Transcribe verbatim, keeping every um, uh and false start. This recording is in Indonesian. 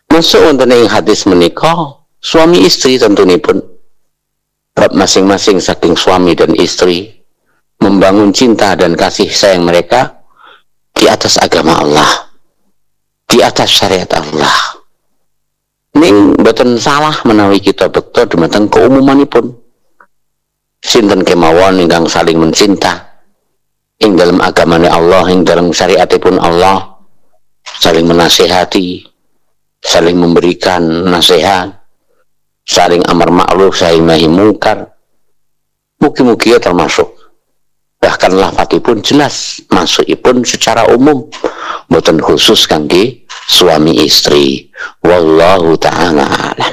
Masuk wonten ing hadis menika suami istri tentunipun bab masing-masing saking suami dan istri membangun cinta dan kasih sayang mereka di atas agama Allah, di atas syariat Allah. Ning boten salah menawi kita bekto dumateng keumumanipun. Sinten kemawon ingkang saling mencinta ing dalam agamane Allah, ing dalam syariatipun Allah, saling menasihati, saling memberikan nasihat, saling amar ma'ruf saling nahi mungkar. Mugi-mugi termasuk. Bahkan lafadzipun jelas, masukipun secara umum, boten khusus kangge suami istri. Wallahu ta'ala a'lam.